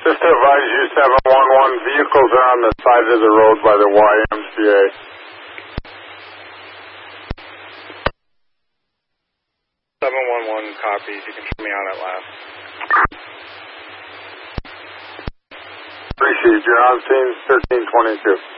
Just to advise you, 711, vehicles are on the side of the road by the YMCA. 711 copies. You can show me on at last. Appreciate you. You're on scene 1322.